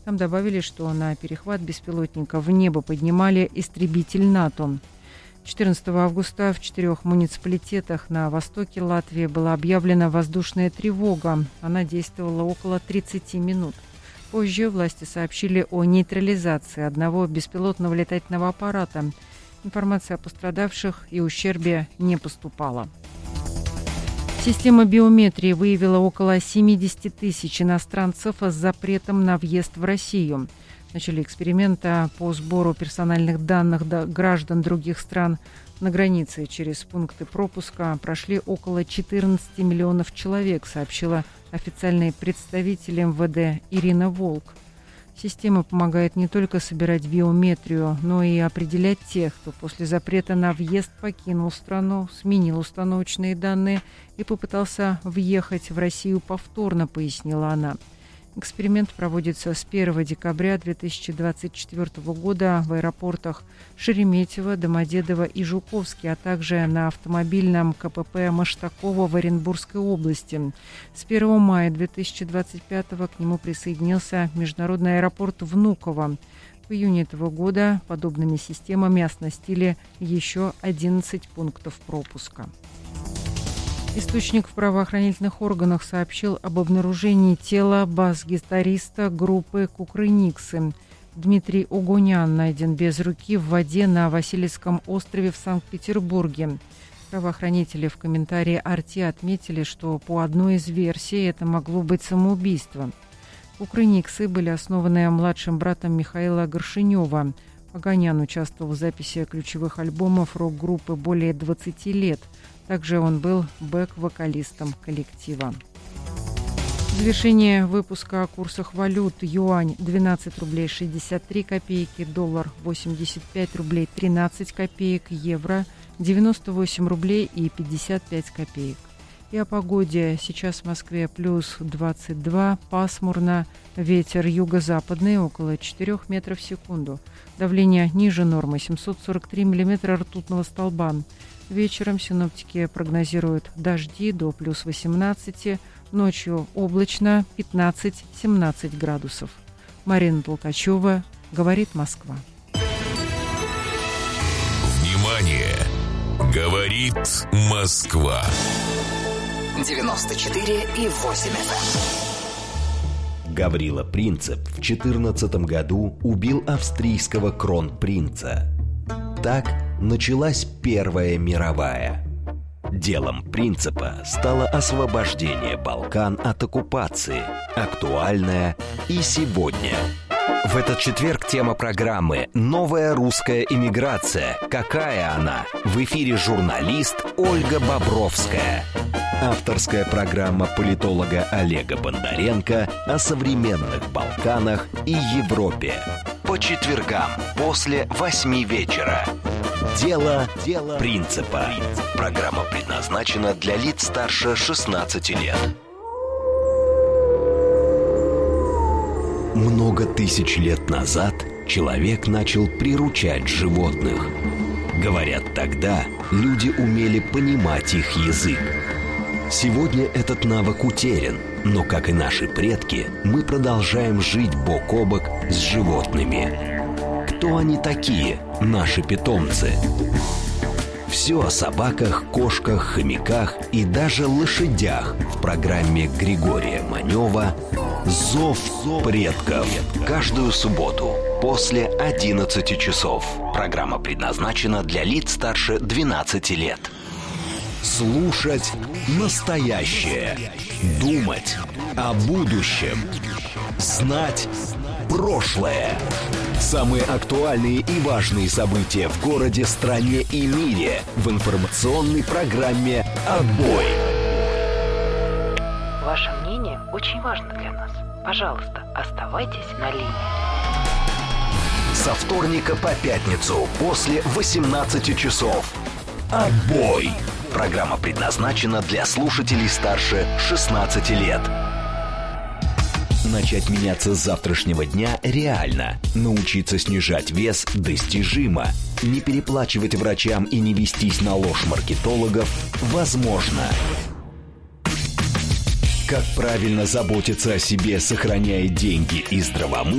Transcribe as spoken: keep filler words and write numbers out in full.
Там добавили, что на перехват беспилотника в небо поднимали истребитель НАТО. четырнадцатого августа в четырех муниципалитетах на востоке Латвии была объявлена воздушная тревога. Она действовала около тридцати минут. Позже власти сообщили о нейтрализации одного беспилотного летательного аппарата. Информация о пострадавших и ущербе не поступала. Система биометрии выявила около семьдесят тысяч иностранцев с запретом на въезд в Россию. В начале эксперимента по сбору персональных данных граждан других стран на границе через пункты пропуска прошли около четырнадцати миллионов человек, сообщила официальный представитель эм вэ дэ Ирина Волк. Система помогает не только собирать биометрию, но и определять тех, кто после запрета на въезд покинул страну, сменил установочные данные и попытался въехать в Россию повторно, пояснила она. Эксперимент проводится с первого декабря две тысячи двадцать четвёртого года в аэропортах Шереметьево, Домодедово и Жуковский, а также на автомобильном ка пэ пэ Маштакова в Оренбургской области. С первого мая две тысячи двадцать пятого к нему присоединился международный аэропорт Внуково. В июне этого года подобными системами оснастили еще одиннадцать пунктов пропуска. Источник в правоохранительных органах сообщил об обнаружении тела бас-гитариста группы «Кукрыниксы». Дмитрий Огонян найден без руки в воде на Васильевском острове в Санкт-Петербурге. Правоохранители в комментарии Арти отметили, что по одной из версий это могло быть самоубийство. «Кукрыниксы» были основаны младшим братом Михаила Горшенева. Огонян участвовал в записи ключевых альбомов рок-группы более двадцати лет. Также он был бэк-вокалистом коллектива. В завершение выпуска о курсах валют: юань двенадцать рублей шестьдесят три копейки, доллар восемьдесят пять рублей тринадцать копеек, евро девяносто восемь рублей и пятьдесят пять копеек. И о погоде. Сейчас в Москве плюс двадцать два, пасмурно, ветер юго-западный около четырёх метров в секунду. Давление ниже нормы семьсот сорок три миллиметра ртутного столба. Вечером синоптики прогнозируют дожди до плюс восемнадцати, ночью облачно пятнадцать-семнадцать градусов. Марина Толкачева, говорит Москва. Внимание! Говорит Москва. девяносто четыре и восемь эф эм. Гаврила Принцип в четырнадцатом году убил австрийского кронпринца. Так началась Первая мировая. Делом Принципа стало освобождение Балкан от оккупации, актуальное и сегодня. В этот четверг тема программы «Новая русская эмиграция. Какая она?» В эфире журналист Ольга Бобровская. Авторская программа политолога Олега Бондаренко о современных Балканах и Европе. По четвергам после восьми вечера. Дело, Дело Принципа. Программа предназначена для лиц старше шестнадцати лет. Много тысяч лет назад человек начал приручать животных. Говорят, тогда люди умели понимать их язык. Сегодня этот навык утерян, но, как и наши предки, мы продолжаем жить бок о бок с животными. Кто они такие, наши питомцы? Все о собаках, кошках, хомяках и даже лошадях в программе Григория Манева «Зов предков». Каждую субботу после одиннадцати часов. Программа предназначена для лиц старше двенадцати лет. Слушать настоящее. Думать о будущем. Знать прошлое. Самые актуальные и важные события в городе, стране и мире в информационной программе «Отбой». Ваше мнение очень важно для нас. Пожалуйста, оставайтесь на линии. Со вторника по пятницу после восемнадцати часов. «Отбой». Программа предназначена для слушателей старше шестнадцати лет. Начать меняться с завтрашнего дня реально. Научиться снижать вес достижимо. Не переплачивать врачам и не вестись на ложь маркетологов возможно. Как правильно заботиться о себе, сохраняя деньги и здравомыслие?